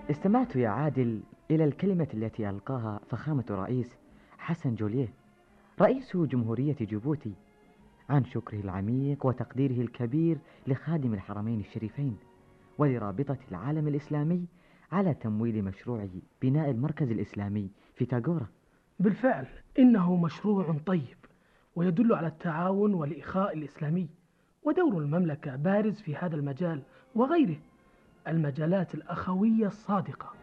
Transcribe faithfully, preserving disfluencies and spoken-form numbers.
استمعت يا عادل إلى الكلمة التي ألقاها فخامة الرئيس حسن جوليه رئيس جمهورية جيبوتي عن شكره العميق وتقديره الكبير لخادم الحرمين الشريفين ولرابطة العالم الإسلامي على تمويل مشروع بناء المركز الإسلامي في تاغورا. بالفعل إنه مشروع طيب ويدل على التعاون والإخاء الإسلامي، ودور المملكة بارز في هذا المجال وغيره، المجالات الأخوية الصادقة